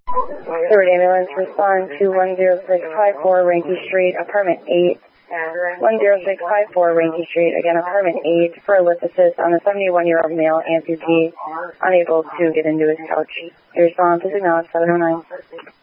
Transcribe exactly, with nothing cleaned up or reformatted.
Third ambulance, respond to one zero six five four Ranky Street, apartment eight. one zero six five four Ranky Street, again apartment eight, for a lift assist on a seventy-one-year-old male amputee unable to get into his couch. Your response is acknowledged seven oh nine.